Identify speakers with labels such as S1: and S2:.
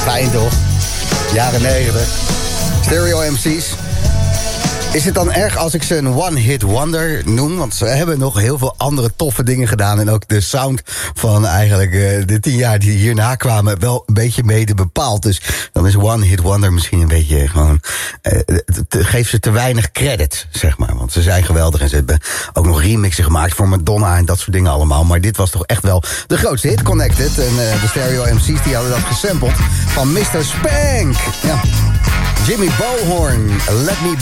S1: Fijn toch? Jaren 90. Stereo MC's. Is het dan erg als ik ze een one-hit wonder noem? Want ze hebben nog heel veel andere toffe dingen gedaan. En ook de sound van eigenlijk de 10 jaar die hierna kwamen wel een beetje mede bepaald. Dus dan is one-hit wonder misschien een beetje gewoon... geeft ze te weinig credit, zeg maar. Want ze zijn geweldig en ze hebben ook nog remixen gemaakt voor Madonna en dat soort dingen allemaal. Maar dit was toch echt wel de grootste hit, Connected. En de Stereo MC's die hadden dat gesampled van Mr. Spank. Ja. Jimmy Bohorn, Let Me